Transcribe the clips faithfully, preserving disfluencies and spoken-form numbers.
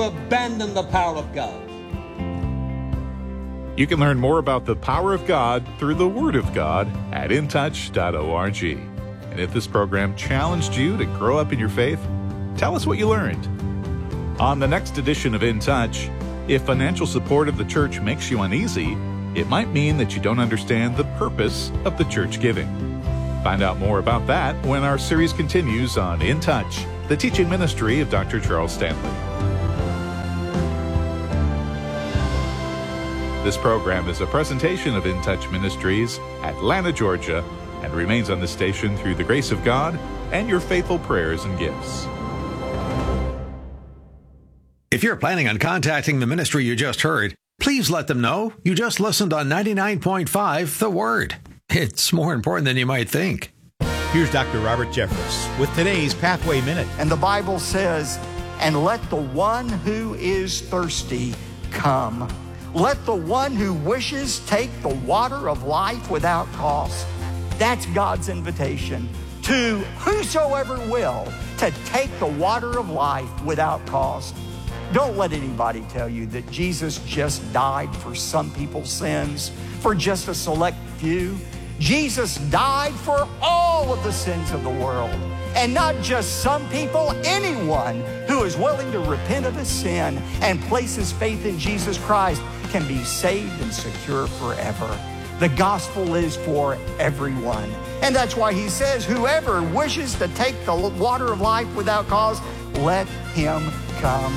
Abandon the power of God. You can learn more about the power of God through the Word of God at in touch dot org. And if this program challenged you to grow up in your faith, tell us what you learned. On the next edition of In Touch, if financial support of the church makes you uneasy, it might mean that you don't understand the purpose of the church giving. Find out more about that when our series continues on In Touch, the teaching ministry of Doctor Charles Stanley. This program is a presentation of In Touch Ministries, Atlanta, Georgia, and remains on the station through the grace of God and your faithful prayers and gifts. If you're planning on contacting the ministry you just heard, please let them know you just listened on ninety-nine point five The Word. It's more important than you might think. Here's Doctor Robert Jeffress with today's Pathway Minute. And the Bible says, and let the one who is thirsty come. Let the one who wishes take the water of life without cost. That's God's invitation to whosoever will to take the water of life without cost. Don't let anybody tell you that Jesus just died for some people's sins, for just a select few. Jesus died for all of the sins of the world. And not just some people, anyone who is willing to repent of his sin and place his faith in Jesus Christ can be saved and secure forever. The gospel is for everyone. And that's why he says, whoever wishes to take the water of life without cost, let him come.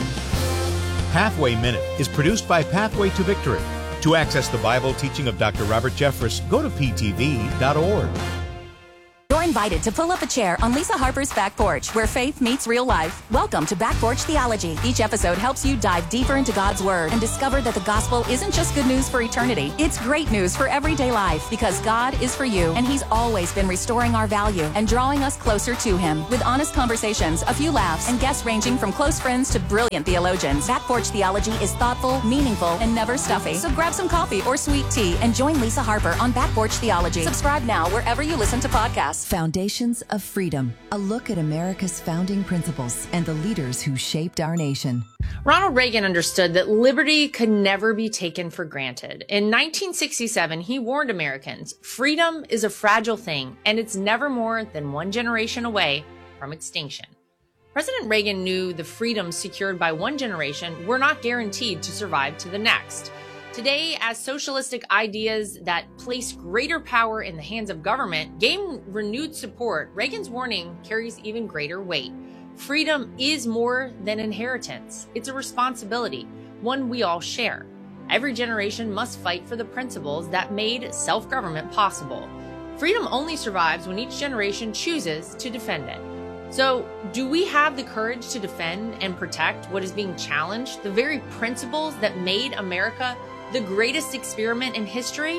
Pathway Minute is produced by Pathway to Victory. To access the Bible teaching of Doctor Robert Jeffress, go to p t v dot org. You're invited to pull up a chair on Lisa Harper's Back Porch, where faith meets real life. Welcome to Back Porch Theology. Each episode helps you dive deeper into God's Word and discover that the gospel isn't just good news for eternity. It's great news for everyday life, because God is for you, and He's always been restoring our value and drawing us closer to Him. With honest conversations, a few laughs, and guests ranging from close friends to brilliant theologians, Back Porch Theology is thoughtful, meaningful, and never stuffy. So grab some coffee or sweet tea and join Lisa Harper on Back Porch Theology. Subscribe now wherever you listen to podcasts. Foundations of Freedom, a look at America's founding principles and the leaders who shaped our nation. Ronald Reagan understood that liberty could never be taken for granted. In nineteen sixty-seven, he warned Americans, freedom is a fragile thing, and it's never more than one generation away from extinction. President Reagan knew the freedoms secured by one generation were not guaranteed to survive to the next. Today, as socialistic ideas that place greater power in the hands of government gain renewed support, Reagan's warning carries even greater weight. Freedom is more than inheritance. It's a responsibility, one we all share. Every generation must fight for the principles that made self-government possible. Freedom only survives when each generation chooses to defend it. So, do we have the courage to defend and protect what is being challenged, the very principles that made America the greatest experiment in history?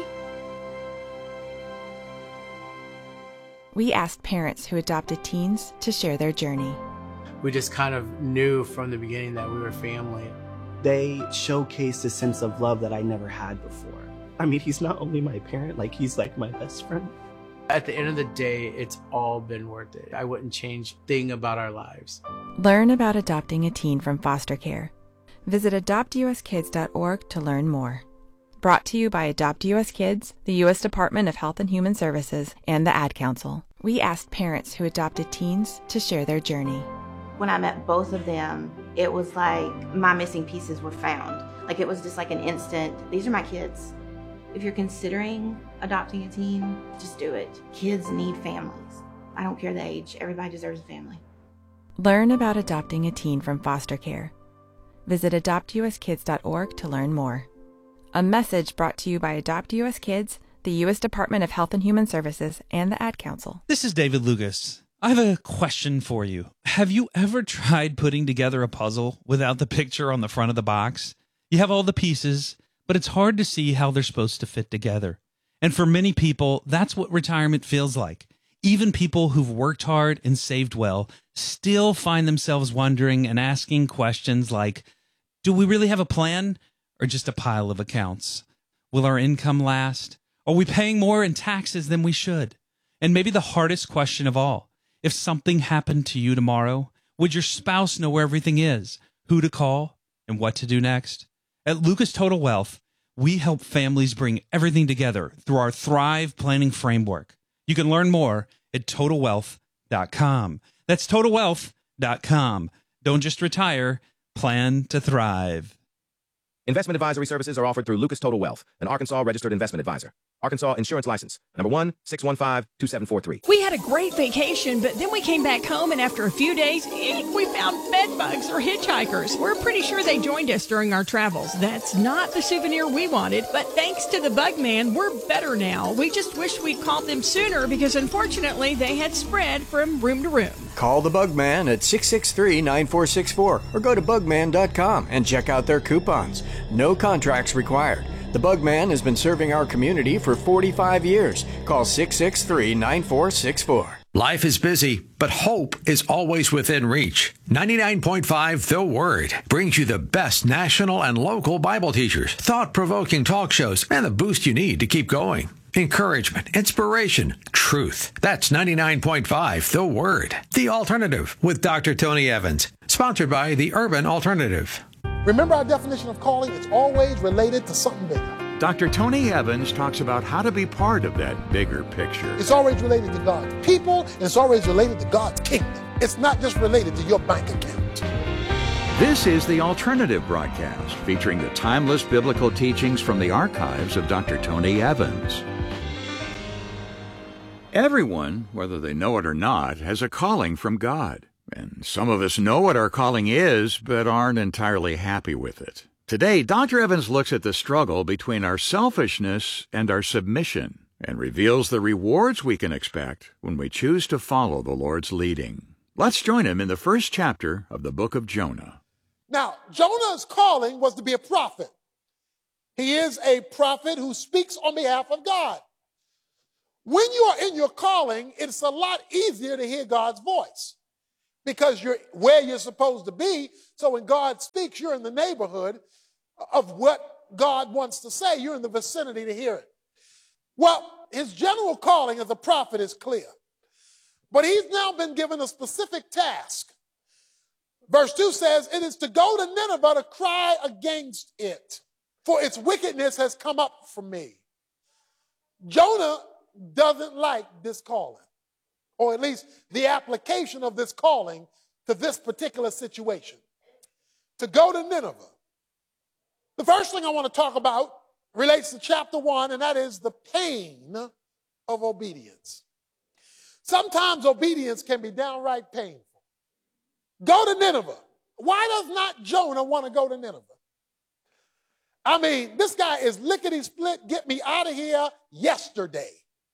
We asked parents who adopted teens to share their journey. We just kind of knew from the beginning that we were family. They showcased a sense of love that I never had before. I mean, he's not only my parent, like he's like my best friend. At the end of the day, it's all been worth it. I wouldn't change a thing about our lives. Learn about adopting a teen from foster care. Visit adopt u s kids dot org to learn more. Brought to you by Adopt U S Kids, the U S Department of Health and Human Services, and the Ad Council. We asked parents who adopted teens to share their journey. When I met both of them, it was like my missing pieces were found. Like it was just like an instant, these are my kids. If you're considering adopting a teen, just do it. Kids need families. I don't care the age, everybody deserves a family. Learn about adopting a teen from foster care. Visit adopt u s kids dot org to learn more. A message brought to you by Adopt U S Kids, the U S Department of Health and Human Services, and the Ad Council. This is David Lucas. I have a question for you. Have you ever tried putting together a puzzle without the picture on the front of the box? You have all the pieces, but it's hard to see how they're supposed to fit together. And for many people, that's what retirement feels like. Even people who've worked hard and saved well still find themselves wondering and asking questions like, do we really have a plan or just a pile of accounts? Will our income last? Are we paying more in taxes than we should? And maybe the hardest question of all, if something happened to you tomorrow, would your spouse know where everything is, who to call, and what to do next? At Lucas Total Wealth, we help families bring everything together through our Thrive Planning Framework. You can learn more at total wealth dot com. That's total wealth dot com. Don't just retire, plan to thrive. Investment advisory services are offered through Lucas Total Wealth, an Arkansas registered investment advisor. Arkansas Insurance License, number one, six one five, two seven four three. We had a great vacation, but then we came back home, and after a few days, eek, we found bed bugs or hitchhikers. We're pretty sure they joined us during our travels. That's not the souvenir we wanted, but thanks to the Bug Man, we're better now. We just wish we'd called them sooner because unfortunately they had spread from room to room. Call the Bug Man at six six three, nine four six four or go to bug man dot com and check out their coupons. No contracts required. The Bug Man has been serving our community for forty-five years. Call six six three, nine four six four. Life is busy, but hope is always within reach. ninety-nine point five The Word brings you the best national and local Bible teachers, thought-provoking talk shows, and the boost you need to keep going. Encouragement, inspiration, truth. That's ninety-nine point five The Word. The Alternative with Doctor Tony Evans. Sponsored by The Urban Alternative. Remember our definition of calling? It's always related to something bigger. Doctor Tony Evans talks about how to be part of that bigger picture. It's always related to God's people, and it's always related to God's kingdom. It's not just related to your bank account. This is The Alternative broadcast, featuring the timeless biblical teachings from the archives of Doctor Tony Evans. Everyone, whether they know it or not, has a calling from God. And some of us know what our calling is, but aren't entirely happy with it. Today, Doctor Evans looks at the struggle between our selfishness and our submission, and reveals the rewards we can expect when we choose to follow the Lord's leading. Let's join him in the first chapter of the book of Jonah. Now, Jonah's calling was to be a prophet. He is a prophet who speaks on behalf of God. When you are in your calling, it's a lot easier to hear God's voice, because you're where you're supposed to be. So when God speaks, you're in the neighborhood of what God wants to say. You're in the vicinity to hear it. Well, his general calling as a prophet is clear. But he's now been given a specific task. Verse two says, it is to go to Nineveh to cry against it, for its wickedness has come up from me. Jonah doesn't like this calling, or at least the application of this calling to this particular situation, to go to Nineveh. The first thing I want to talk about relates to chapter one, and that is the pain of obedience. Sometimes obedience can be downright painful. Go to Nineveh. Why does not Jonah want to go to Nineveh? I mean, this guy is lickety-split, get me out of here yesterday.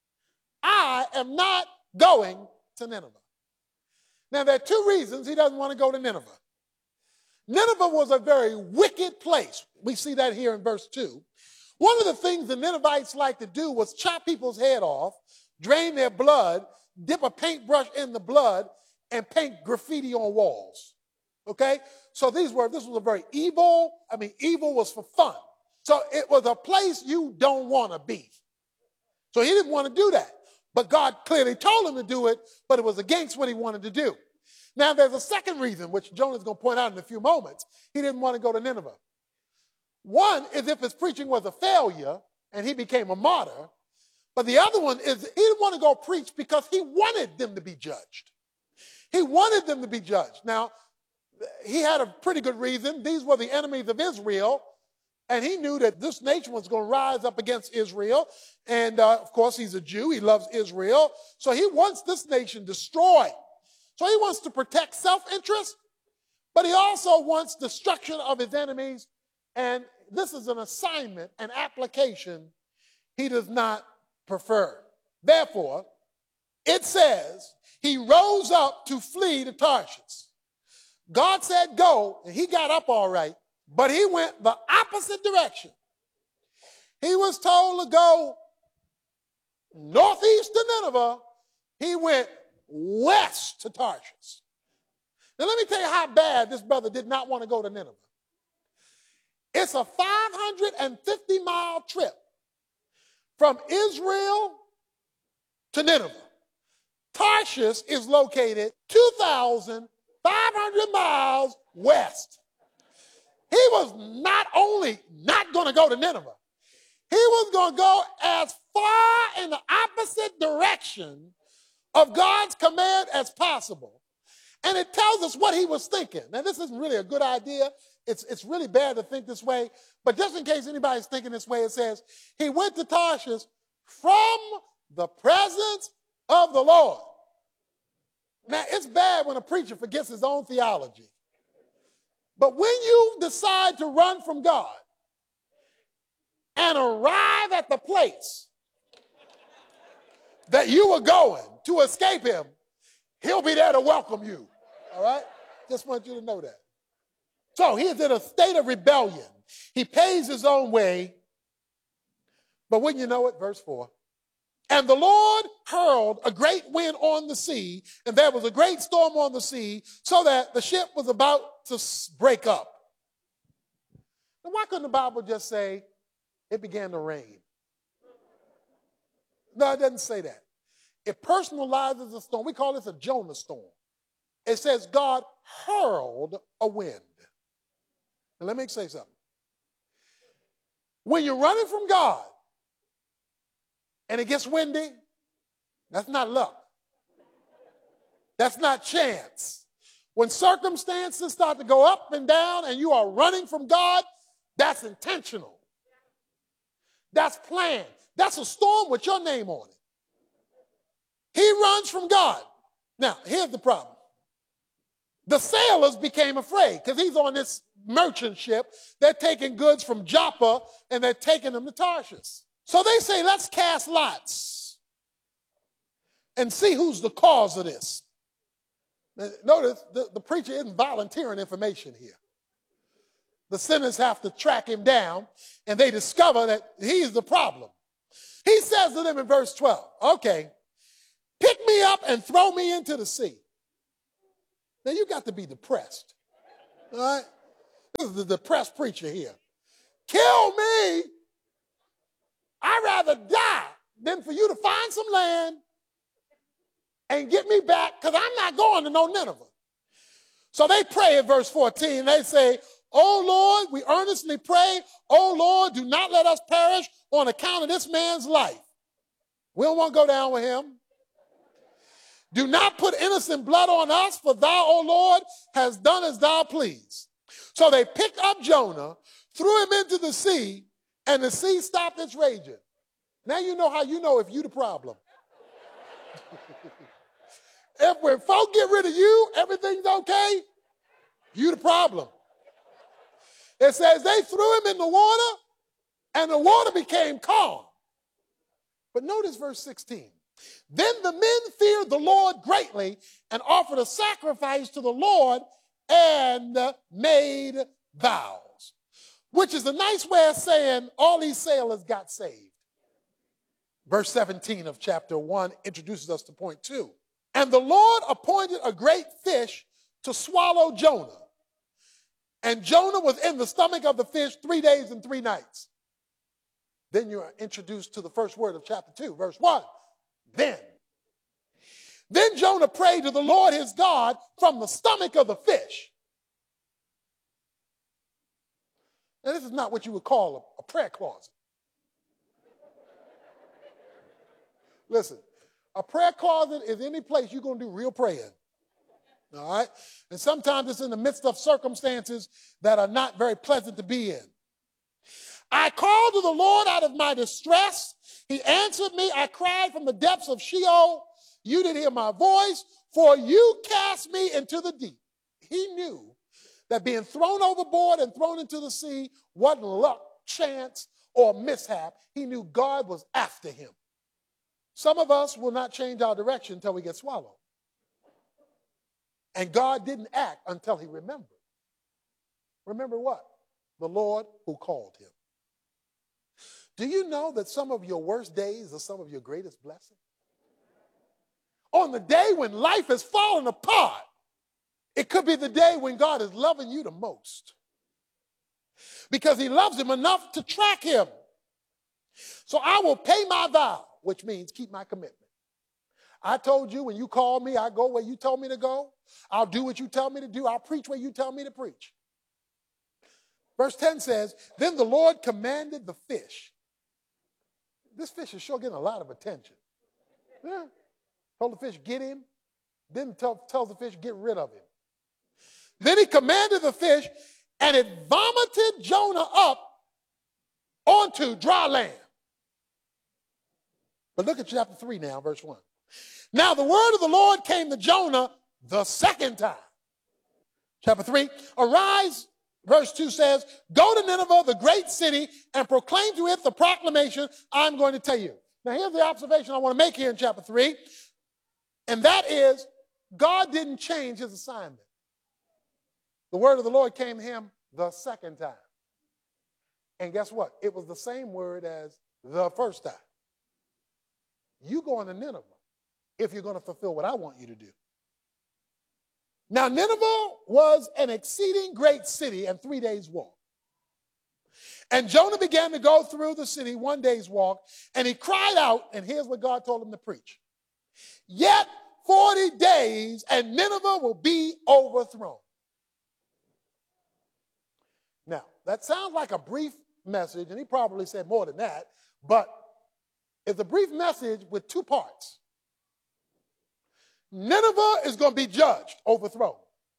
I am not going to Nineveh. Now, there are two reasons he doesn't want to go to Nineveh. Nineveh was a very wicked place. We see that here in verse two. One of the things the Ninevites liked to do was chop people's head off, drain their blood, dip a paintbrush in the blood, and paint graffiti on walls. Okay? So these were, this was a very evil, I mean, evil was for fun. So it was a place you don't want to be. So he didn't want to do that. But God clearly told him to do it, but it was against what he wanted to do. Now, there's a second reason, which Jonah's going to point out in a few moments. He didn't want to go to Nineveh. One is if his preaching was a failure and he became a martyr. But the other one is he didn't want to go preach because he wanted them to be judged. He wanted them to be judged. Now, he had a pretty good reason. These were the enemies of Israel. And he knew that this nation was going to rise up against Israel. And, uh, of course, he's a Jew. He loves Israel. So he wants this nation destroyed. So he wants to protect self-interest, but he also wants destruction of his enemies. And this is an assignment, an application he does not prefer. Therefore, it says he rose up to flee to Tarshish. God said go, and he got up all right. But he went the opposite direction. He was told to go northeast to Nineveh. He went west to Tarshish. Now let me tell you how bad this brother did not want to go to Nineveh. It's a five hundred fifty mile trip from Israel to Nineveh. Tarshish is located two thousand five hundred miles west. He not only not going to go to Nineveh, he was going to go as far in the opposite direction of God's command as possible. And it tells us what he was thinking. Now, this isn't really a good idea. It's, it's really bad to think this way. But just in case anybody's thinking this way, it says, he went to Tarshish from the presence of the Lord. Now, it's bad when a preacher forgets his own theology. But when you decide to run from God and arrive at the place that you were going to escape him, he'll be there to welcome you. All right? Just want you to know that. So he's in a state of rebellion. He pays his own way. But wouldn't you know it? Verse four. And the Lord hurled a great wind on the sea, and there was a great storm on the sea, so that the ship was about to break up. Now, why couldn't the Bible just say it began to rain? No, it doesn't say that. It personalizes the storm. We call this a Jonah storm. It says God hurled a wind. And let me say something. When you're running from God and it gets windy, that's not luck. That's not chance. When circumstances start to go up and down and you are running from God, that's intentional. That's planned. That's a storm with your name on it. He runs from God. Now, here's the problem. The sailors became afraid because he's on this merchant ship. They're taking goods from Joppa and they're taking them to Tarshish. So they say, let's cast lots and see who's the cause of this. Now, notice the, the preacher isn't volunteering information here. The sinners have to track him down, and they discover that he's the problem. He says to them in verse twelve, okay, pick me up and throw me into the sea. Now, you got to be depressed. All right? This is the depressed preacher here. Kill me. I'd rather die than for you to find some land and get me back, because I'm not going to no Nineveh. So they pray in verse fourteen. They say, oh, Lord, we earnestly pray, oh, Lord, do not let us perish on account of this man's life. We don't want to go down with him. Do not put innocent blood on us, for thou, O Lord, has done as thou please. So they picked up Jonah, threw him into the sea, and the sea stopped its raging. Now you know how you know if you the problem. If when folk get rid of you, everything's okay, you the problem. It says they threw him in the water, and the water became calm. But notice verse sixteen. Then the men feared the Lord greatly and offered a sacrifice to the Lord and made vows, which is a nice way of saying all these sailors got saved. Verse seventeen of chapter one introduces us to point two. And the Lord appointed a great fish to swallow Jonah. And Jonah was in the stomach of the fish three days and three nights. Then you are introduced to the first word of chapter two, verse one. Then. Then Jonah prayed to the Lord his God from the stomach of the fish. Now, this is not what you would call a, a prayer closet. Listen, a prayer closet is any place you're going to do real praying. All right? And sometimes it's in the midst of circumstances that are not very pleasant to be in. I called to the Lord out of my distress. He answered me. I cried from the depths of Sheol. You did hear my voice, for you cast me into the deep. He knew that being thrown overboard and thrown into the sea wasn't luck, chance, or mishap. He knew God was after him. Some of us will not change our direction until we get swallowed. And God didn't act until he remembered. Remember what? The Lord who called him. Do you know that some of your worst days are some of your greatest blessings? On the day when life is falling apart, it could be the day when God is loving you the most. Because he loves him enough to track him. So I will pay my vow, which means keep my commitment. I told you when you call me, I go where you told me to go. I'll do what you tell me to do. I'll preach where you tell me to preach. Verse ten says, then the Lord commanded the fish. This fish is sure getting a lot of attention. Yeah. Told the fish, get him. Then tell, tells the fish, get rid of him. Then he commanded the fish, and it vomited Jonah up onto dry land. But look at chapter three now, verse one. Now the word of the Lord came to Jonah the second time. Chapter three, arise, verse two says, go to Nineveh, the great city, and proclaim to it the proclamation I'm going to tell you. Now here's the observation I want to make here in chapter three, and that is God didn't change his assignment. The word of the Lord came to him the second time. And guess what? It was the same word as the first time. You going to Nineveh if you're going to fulfill what I want you to do. Now, Nineveh was an exceeding great city and three days' walk. And Jonah began to go through the city one day's walk, and he cried out, and here's what God told him to preach. Yet forty days, and Nineveh will be overthrown. Now, that sounds like a brief message, and he probably said more than that, but it's a brief message with two parts. Nineveh is going to be judged, overthrown.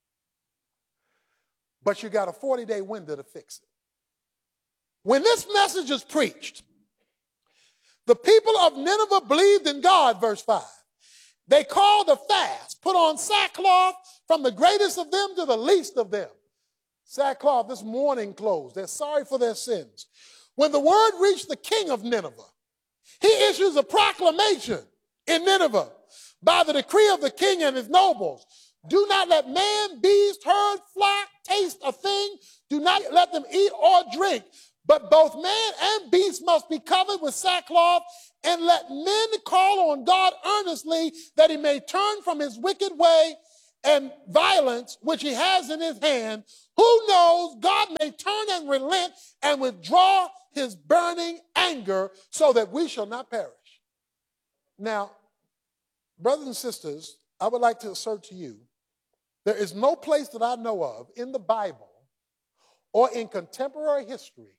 But you got a forty-day window to fix it. When this message is preached, the people of Nineveh believed in God, verse five. They called a fast, put on sackcloth from the greatest of them to the least of them. Sackcloth, this mourning clothes. They're sorry for their sins. When the word reached the king of Nineveh, he issues a proclamation in Nineveh by the decree of the king and his nobles. Do not let man, beast, herd, flock taste a thing. Do not let them eat or drink. But both man and beast must be covered with sackcloth, and let men call on God earnestly that he may turn from his wicked way and violence which he has in his hand. Who knows, God may turn and relent and withdraw his burning anger so that we shall not perish. Now, brothers and sisters, I would like to assert to you, there is no place that I know of in the Bible or in contemporary history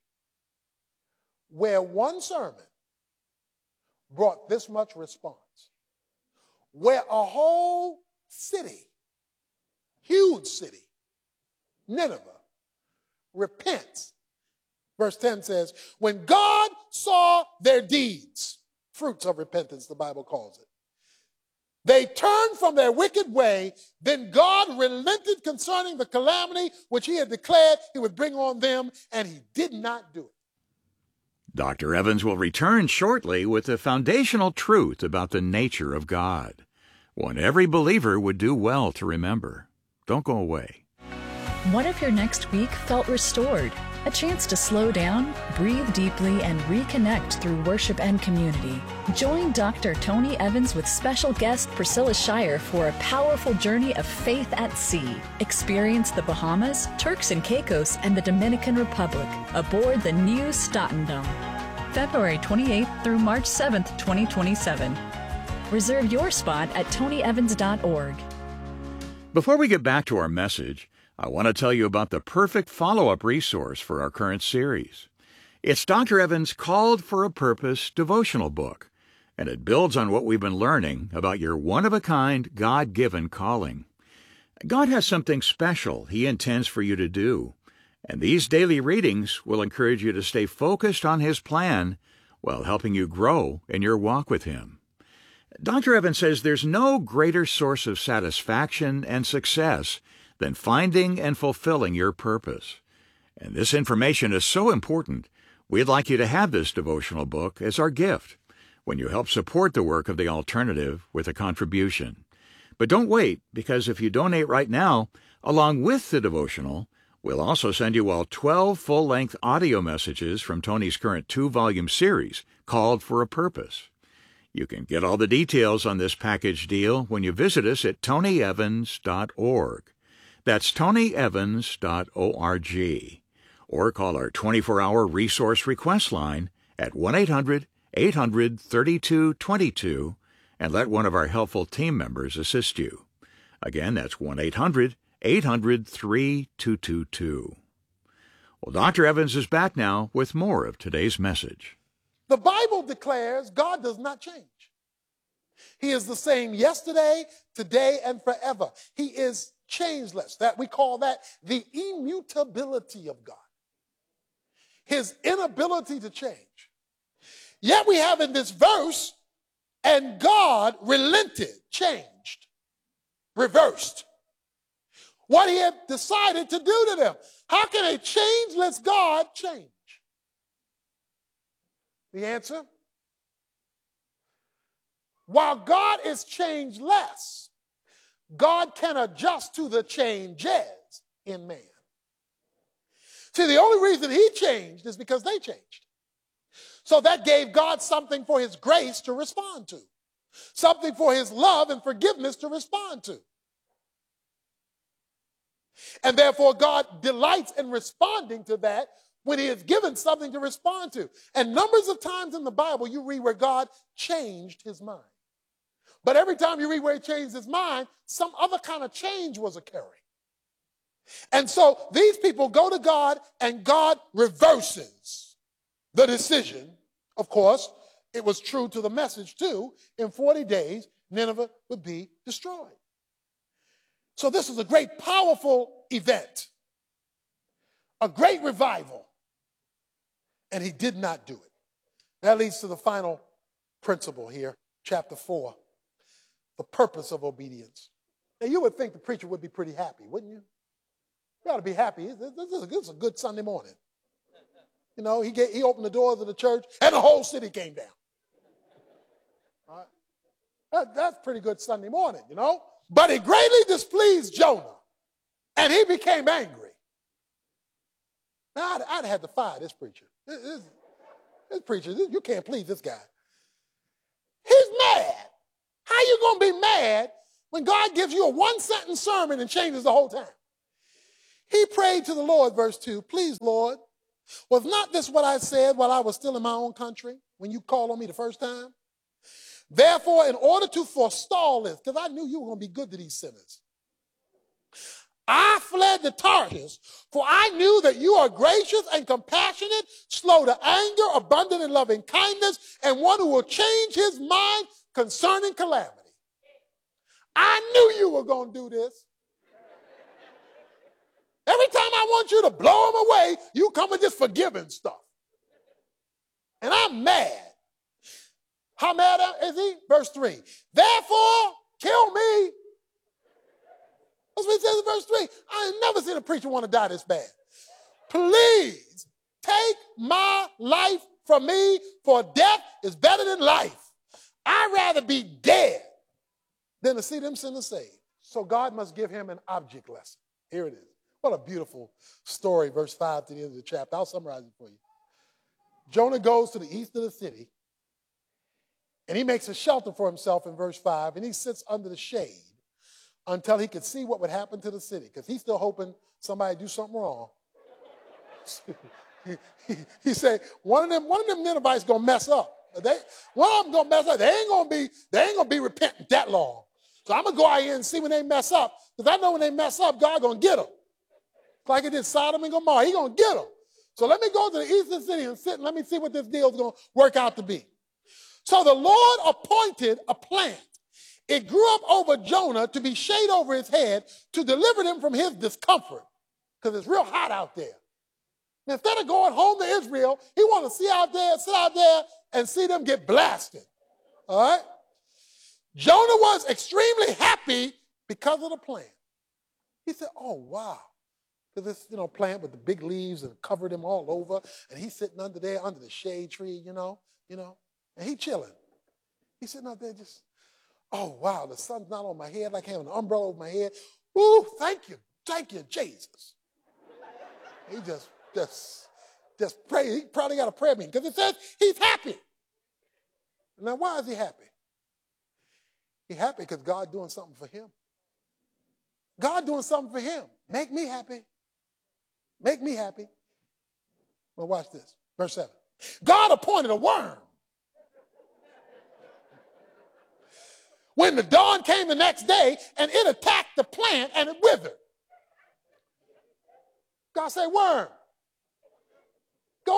where one sermon brought this much response, where a whole city, huge city, Nineveh, repents. Verse ten says, when God saw their deeds, fruits of repentance, the Bible calls it, they turned from their wicked way, then God relented concerning the calamity which he had declared he would bring on them, and he did not do it. Doctor Evans will return shortly with a foundational truth about the nature of God, one every believer would do well to remember. Don't go away. What if your next week felt restored? A chance to slow down, breathe deeply, and reconnect through worship and community. Join Doctor Tony Evans with special guest Priscilla Shire for a powerful journey of faith at sea. Experience the Bahamas, Turks and Caicos, and the Dominican Republic aboard the new Statendom. February twenty-eighth through March seventh, twenty twenty-seven. Reserve your spot at tony evans dot org. Before we get back to our message, I want to tell you about the perfect follow-up resource for our current series. It's Doctor Evans' Called for a Purpose devotional book, and it builds on what we've been learning about your one-of-a-kind, God-given calling. God has something special He intends for you to do, and these daily readings will encourage you to stay focused on His plan while helping you grow in your walk with Him. Doctor Evans says there's no greater source of satisfaction and success than finding and fulfilling your purpose. And this information is so important, we'd like you to have this devotional book as our gift when you help support the work of The Alternative with a contribution. But don't wait, because if you donate right now, along with the devotional, we'll also send you all twelve full-length audio messages from Tony's current two-volume series, Called for a Purpose. You can get all the details on this package deal when you visit us at tony evans dot org. That's tony evans dot org. Or call our twenty-four hour resource request line at one eight hundred eight hundred thirty-two twenty-two and let one of our helpful team members assist you. Again, that's one eight hundred eight hundred three two two two. Well, Doctor Evans is back now with more of today's message. The Bible declares God does not change. He is the same yesterday, today, and forever. He is changeless. That we call that the immutability of God. His inability to change. Yet we have in this verse, and God relented, changed, reversed what he had decided to do to them. How can a changeless God change? The answer? While God is changeless, God can adjust to the changes in man. See, the only reason he changed is because they changed. So that gave God something for his grace to respond to, something for his love and forgiveness to respond to. And therefore, God delights in responding to that when he is given something to respond to. And numbers of times in the Bible, you read where God changed his mind. But every time you read where he changed his mind, some other kind of change was occurring. And so these people go to God, and God reverses the decision. Of course, it was true to the message too. In forty days, Nineveh would be destroyed. So this is a great, powerful event, a great revival, and he did not do it. That leads to the final principle here, chapter four, the purpose of obedience. Now, you would think the preacher would be pretty happy, wouldn't you? You ought to be happy. This is a, this is a good Sunday morning. You know, he, gave, he opened the doors of the church, and the whole city came down. All right? That, that's pretty good Sunday morning, you know? But it greatly displeased Jonah, and he became angry. Now, I'd, I'd have to fire this preacher. This, this, this preacher, this, you can't please this guy. He's mad. How you going to be mad when God gives you a one-sentence sermon and changes the whole time? He prayed to the Lord, verse two, please, Lord, was not this what I said while I was still in my own country when you called on me the first time? Therefore, in order to forestall this, because I knew you were going to be good to these sinners, I fled to Tarshish, for I knew that you are gracious and compassionate, slow to anger, abundant in loving kindness, and one who will change his mind concerning calamity. I knew you were going to do this. Every time I want you to blow him away, you come and just forgiving stuff. And I'm mad. How mad is he? Verse three. Therefore, kill me. That's what it says in verse three. I ain't never seen a preacher want to die this bad. Please take my life from me, for death is better than life. I'd rather be dead than to see them sinners saved. So God must give him an object lesson. Here it is. What a beautiful story, verse five to the end of the chapter. I'll summarize it for you. Jonah goes to the east of the city, and he makes a shelter for himself in verse five, and he sits under the shade until he could see what would happen to the city, because he's still hoping somebody do something wrong. he, he, he said, one of them, one of them Ninevites gonna mess up. They, one of them gonna mess up. They ain't gonna be, they ain't gonna be repentant that long. So I'm gonna go out here and see when they mess up, because I know when they mess up, God gonna get them. Like it did Sodom and Gomorrah. He gonna get them. So let me go to the eastern city and sit and let me see what this deal is gonna work out to be. So the Lord appointed a plant. It grew up over Jonah to be shade over his head to deliver him from his discomfort, because it's real hot out there. And instead of going home to Israel, he wanted to see out there, sit out there, and see them get blasted. All right? Jonah was extremely happy because of the plant. He said, oh, wow. Because this, you know, plant with the big leaves and covered him all over, and he's sitting under there, under the shade tree, you know, you know, and he chilling. He's sitting out there just, oh, wow, the sun's not on my head, like having an umbrella over my head. Ooh, thank you, thank you, Jesus. He just, just, just pray. He probably got a prayer meeting, because it says he's happy. Now, why is he happy? He's happy because God's doing something for him. God doing something for him. Make me happy. Make me happy. Well, watch this. Verse seven. God appointed a worm. When the dawn came the next day, and it attacked the plant and it withered. God said, worm,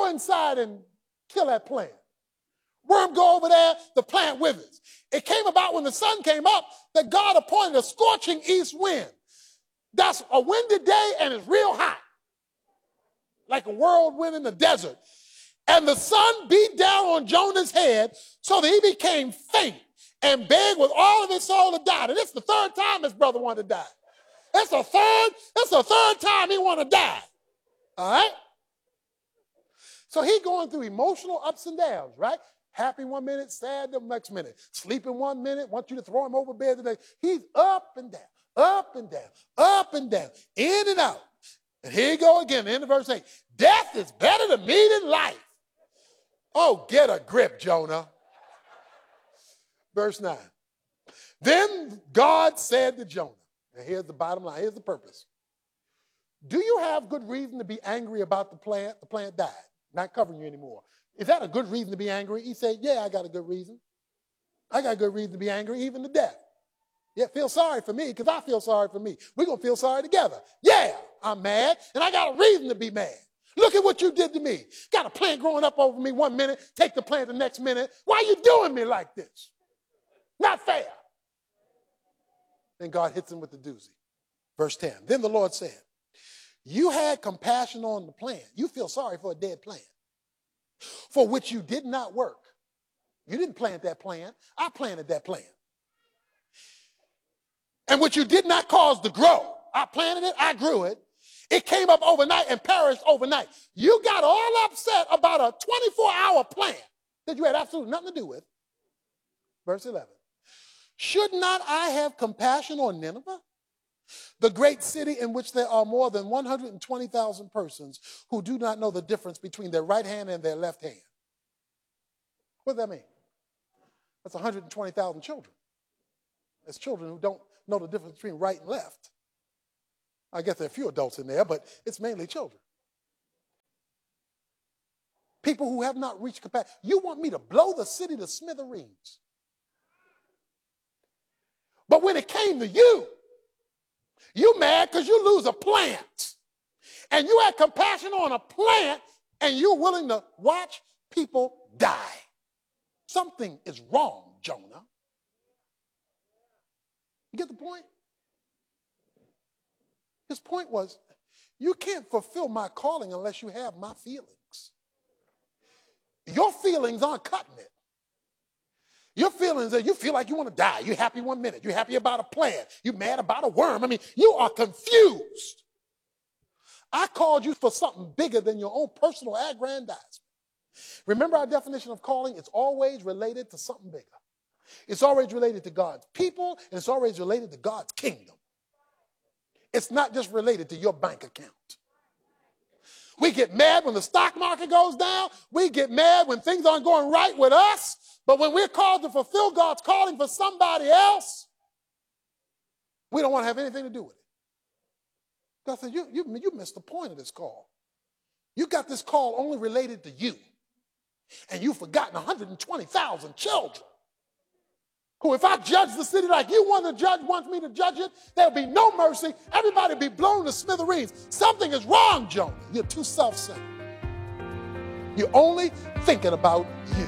go inside and kill that plant. Worm go over there, the plant withers. It came about when the sun came up that God appointed a scorching east wind. That's a windy day and it's real hot, like a whirlwind in the desert. And the sun beat down on Jonah's head so that he became faint and begged with all of his soul to die. And it's the third time his brother wanted to die. That's the third, that's the third time he wanted to die. All right? So he going through emotional ups and downs, right? Happy one minute, sad the next minute. Sleeping one minute, want you to throw him over bed today. He's up and down, up and down, up and down, in and out. And here you go again, end of verse eight. Death is better to me than life. Oh, get a grip, Jonah. Verse nine. Then God said to Jonah, and here's the bottom line, here's the purpose. Do you have good reason to be angry about the plant? The plant died, not covering you anymore. Is that a good reason to be angry? He said, yeah, I got a good reason. I got a good reason to be angry, even to death. Yeah, feel sorry for me, because I feel sorry for me. We're going to feel sorry together. Yeah, I'm mad, and I got a reason to be mad. Look at what you did to me. Got a plant growing up over me one minute, take the plant the next minute. Why are you doing me like this? Not fair. Then God hits him with the doozy. Verse ten. Then the Lord said, you had compassion on the plant. You feel sorry for a dead plant, for which you did not work. You didn't plant that plant. I planted that plant. And which you did not cause to grow. I planted it, I grew it. It came up overnight and perished overnight. You got all upset about a twenty-four hour plant that you had absolutely nothing to do with. Verse eleven. Should not I have compassion on Nineveh, the great city in which there are more than one hundred twenty thousand persons who do not know the difference between their right hand and their left hand? What does that mean? That's one hundred twenty thousand children. That's children who don't know the difference between right and left. I guess there are a few adults in there, but it's mainly children. People who have not reached capacity. You want me to blow the city to smithereens. But when it came to you, you mad because you lose a plant. And you had compassion on a plant, and you're willing to watch people die. Something is wrong, Jonah. You get the point? His point was, you can't fulfill my calling unless you have my feelings. Your feelings aren't cutting it. Your feelings are, you feel like you want to die. You're happy one minute. You're happy about a plant. You're mad about a worm. I mean, you are confused. I called you for something bigger than your own personal aggrandizement. Remember our definition of calling? It's always related to something bigger. It's always related to God's people, and it's always related to God's kingdom. It's not just related to your bank account. We get mad when the stock market goes down. We get mad when things aren't going right with us. But when we're called to fulfill God's calling for somebody else, we don't want to have anything to do with it. God said, you, you, you missed the point of this call. You got this call only related to you. And you've forgotten one hundred twenty thousand children who, if I judge the city like you want to judge, wants me to judge it, there'll be no mercy. Everybody will be blown to smithereens. Something is wrong, Jonah. You're too self-centered. You're only thinking about you.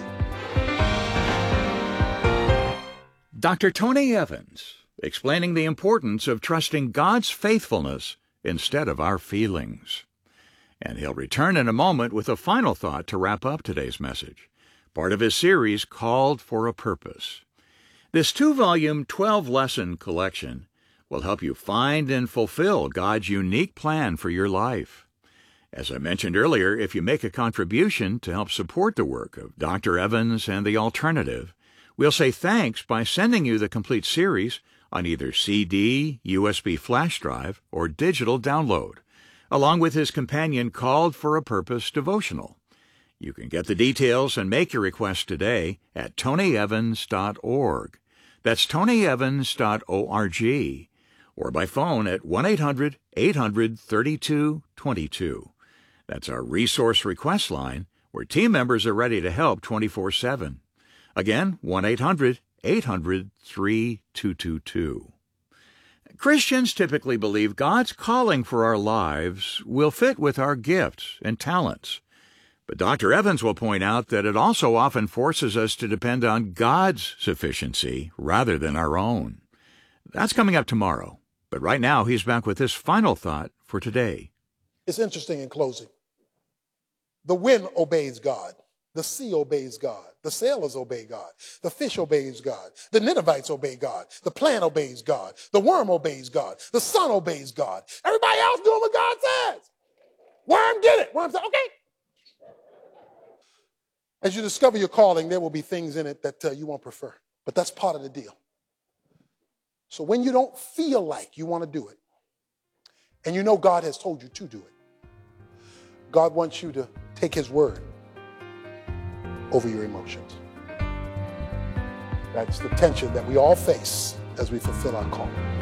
Doctor Tony Evans, explaining the importance of trusting God's faithfulness instead of our feelings. And he'll return in a moment with a final thought to wrap up today's message, part of his series Called for a Purpose. This two-volume, twelve-lesson collection will help you find and fulfill God's unique plan for your life. As I mentioned earlier, if you make a contribution to help support the work of Doctor Evans and The Alternative, we'll say thanks by sending you the complete series on either C D, U S B flash drive, or digital download, along with his companion Called for a Purpose devotional. You can get the details and make your request today at tony evans dot org. That's tony evans dot org, or by phone at one eight hundred eight hundred thirty-two twenty-two. That's our resource request line, where team members are ready to help twenty-four seven. Again, one eight hundred eight hundred thirty-two twenty-two. Christians typically believe God's calling for our lives will fit with our gifts and talents. But Doctor Evans will point out that it also often forces us to depend on God's sufficiency rather than our own. That's coming up tomorrow. But right now, he's back with his final thought for today. It's interesting in closing. The wind obeys God. The sea obeys God. The sailors obey God. The fish obeys God. The Ninevites obey God. The plant obeys God. The worm obeys God. The sun obeys God. Everybody else doing what God says. Worm did it. Worm said, okay. As you discover your calling, there will be things in it that uh, you won't prefer. But that's part of the deal. So when you don't feel like you want to do it, and you know God has told you to do it, God wants you to take his word over your emotions. That's the tension that we all face as we fulfill our calling.